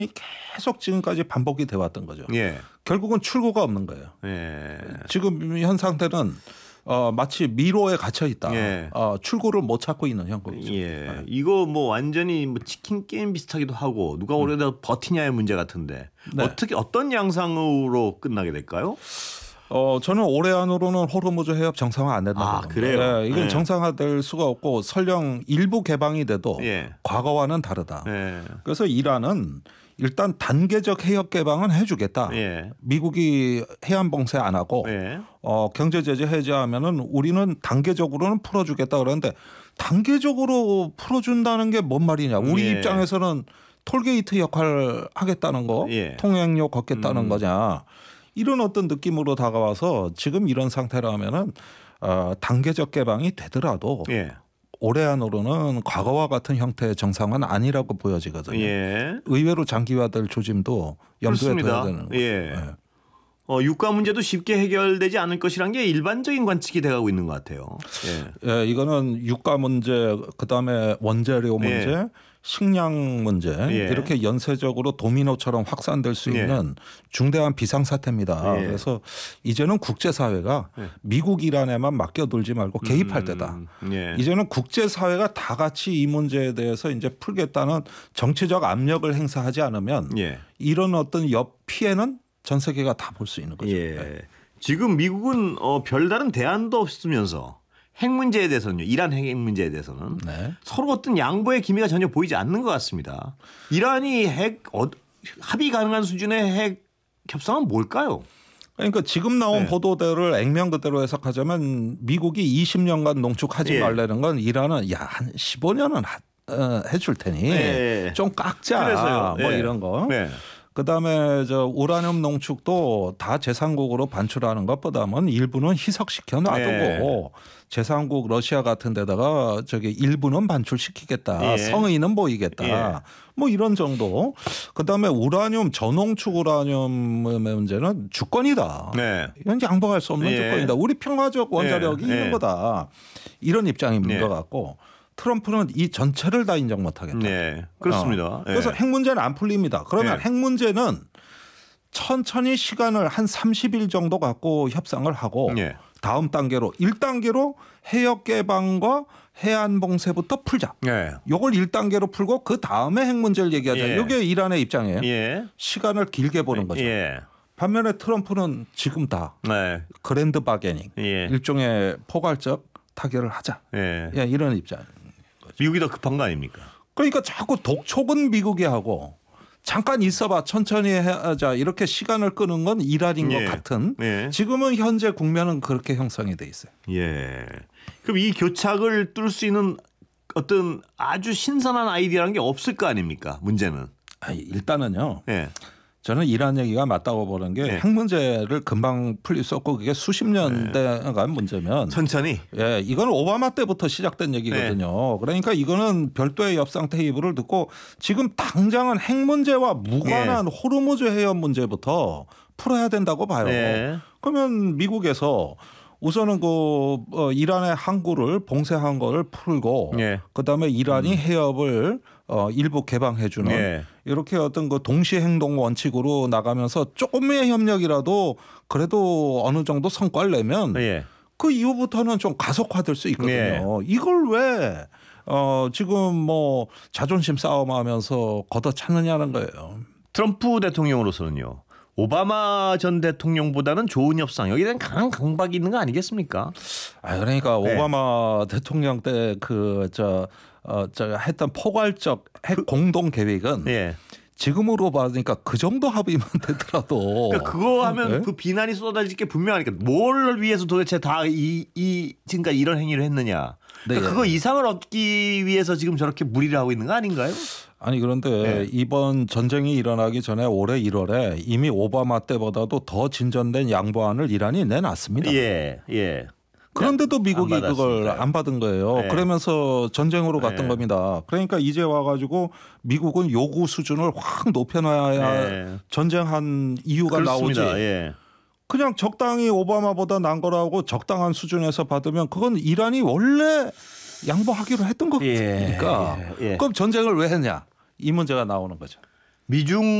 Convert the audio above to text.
계속 지금까지 반복이 돼 왔던 거죠. 예. 결국은 출구가 없는 거예요. 예. 지금 현 상태는 마치 미로에 갇혀 있다. 예. 출구를 못 찾고 있는 형국이죠. 예. 네. 이거 뭐 완전히 뭐 치킨 게임 비슷하기도 하고 누가 오래 버티냐의 문제 같은데 네. 어떻게 어떤 양상으로 끝나게 될까요? 저는 올해 안으로는 호르무즈 해협 정상화 안 된다고 봅니다. 그래요? 이건 예. 정상화될 수가 없고 설령 일부 개방이 돼도 예. 과거와는 다르다. 예. 그래서 이란은 일단 단계적 해협 개방은 해주겠다. 예. 미국이 해안 봉쇄 안 하고 예. 경제 제재 해제하면은 우리는 단계적으로는 풀어주겠다 그러는데 단계적으로 풀어준다는 게 뭔 말이냐? 우리 예. 입장에서는 톨게이트 역할을 하겠다는 거, 예. 통행료 걷겠다는 거냐? 이런 어떤 느낌으로 다가와서 지금 이런 상태라면은 단계적 개방이 되더라도 예. 올해 안으로는 과거와 같은 형태의 정상화는 아니라고 보여지거든요. 예. 의외로 장기화될 조짐도 염두에 둬야 되는 거예요. 예. 네. 유가 문제도 쉽게 해결되지 않을 것이란 게 일반적인 관측이 돼가고 있는 것 같아요. 예, 이거는 유가 문제, 그다음에 원재료 문제, 예. 식량 문제 예. 이렇게 연쇄적으로 도미노처럼 확산될 수 있는 중대한 비상사태입니다. 예. 그래서 이제는 국제사회가 미국 이란에만 맡겨둘지 말고 개입할 때다. 예. 이제는 국제사회가 다 같이 이 문제에 대해서 이제 풀겠다는 정치적 압력을 행사하지 않으면 예. 이런 어떤 피해는 전 세계가 다 볼 수 있는 거죠. 예. 네. 지금 미국은 별다른 대안도 없으면서 핵 문제에 대해서는요. 이란 핵 문제에 대해서는 네. 서로 어떤 양보의 기미가 전혀 보이지 않는 것 같습니다. 이란이 합의 가능한 수준의 핵 협상은 뭘까요? 그러니까 지금 나온 보도대로를 액면 그대로 해석하자면 미국이 20년간 농축하지 말라는 건 이란은 한 15년은 해줄 테니 좀 깎자. 그래서요. 뭐 이런 거. 그다음에 우라늄 농축도 다 제3국으로 반출하는 것보다는 일부는 희석시켜 놔두고 제3국 러시아 같은 데다가 일부는 반출시키겠다. 성의는 보이겠다. 뭐 이런 정도. 그다음에 우라늄 저농축 우라늄 문제는 주권이다. 이건 양보할 수 없는 주권이다. 우리 평화적 원자력이 있는 거다. 이런 입장인 것 같고. 트럼프는 이 전체를 다 인정 못하겠다. 네, 그렇습니다. 그래서 핵 문제는 안 풀립니다. 그러면 핵 문제는 천천히 시간을 한 30일 정도 갖고 협상을 하고 다음 단계로 1단계로 해역 개방과 해안 봉쇄부터 풀자. 요걸 1단계로 풀고 그 다음에 핵 문제를 얘기하자. 이게 이란의 입장이에요. 시간을 길게 보는 거죠. 반면에 트럼프는 지금 다 그랜드 바게닝 일종의 포괄적 타결을 하자. 이런 입장. 미국이 더 급한 거 아닙니까? 그러니까 자꾸 독촉은 미국이 하고 잠깐 있어봐 천천히 하자 이렇게 시간을 끄는 건 이란인 것 같은 지금은 현재 국면은 그렇게 형성이 돼 있어요. 그럼 이 교착을 뚫을 수 있는 어떤 아주 신선한 아이디어라는 게 없을 거 아닙니까? 문제는. 일단은요. 저는 이란 얘기가 맞다고 보는 게 핵 문제를 금방 풀릴 수 없고 그게 수십 년대 간 문제면 천천히. 이건 오바마 때부터 시작된 얘기거든요. 그러니까 이거는 별도의 협상 테이블을 듣고 지금 당장은 핵 문제와 무관한 호르무즈 해협 문제부터 풀어야 된다고 봐요. 그러면 미국에서 우선은 이란의 항구를 봉쇄한 거를 풀고 그다음에 이란이 해협을 일부 개방해 주는 이렇게 어떤 동시 행동 원칙으로 나가면서 조금의 협력이라도 그래도 어느 정도 성과를 내면 그 이후부터는 좀 가속화될 수 있거든요. 이걸 왜 지금 뭐 자존심 싸움하면서 걷어차느냐는 거예요. 트럼프 대통령으로서는요. 오바마 전 대통령보다는 좋은 협상 여기에 대한 강한 강박이 있는 거 아니겠습니까? 그러니까 오바마 대통령 때 했던 포괄적 핵 공동 계획은 지금으로 봐니까 그 정도 합의만 되더라도 그러니까 그거 하면 그 비난이 쏟아질 게 분명하니까 뭘 위해서 도대체 다 지금까지 이런 행위를 했느냐. 그러니까 그거 이상을 얻기 위해서 지금 저렇게 무리를 하고 있는 거 아닌가요? 아니 그런데 이번 전쟁이 일어나기 전에 올해 1월에 이미 오바마 때보다도 더 진전된 양보안을 이란이 내놨습니다. 그런데도 미국이 그걸 안 받은 거예요. 그러면서 전쟁으로 갔던 겁니다. 그러니까 이제 와가지고 미국은 요구 수준을 확 높여놔야 전쟁한 이유가 그렇습니다. 나오지. 그냥 적당히 오바마보다 난 거라고 적당한 수준에서 받으면 그건 이란이 원래 양보하기로 했던 거니까. 그럼 전쟁을 왜 했냐? 이 문제가 나오는 거죠. 미중